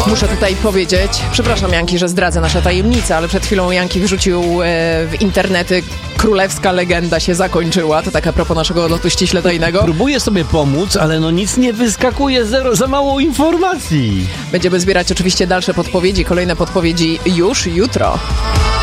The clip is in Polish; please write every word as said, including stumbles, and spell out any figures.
Muszę tutaj powiedzieć, przepraszam Janki, że zdradzę nasze tajemnice, ale przed chwilą Janki wyrzucił e, w internety królewska legenda się zakończyła. To tak a propos naszego lotu ściśle tajnego. Próbuję sobie pomóc, ale no nic nie wyskakuje, zero, za mało informacji. Będziemy zbierać oczywiście dalsze podpowiedzi, kolejne podpowiedzi już jutro.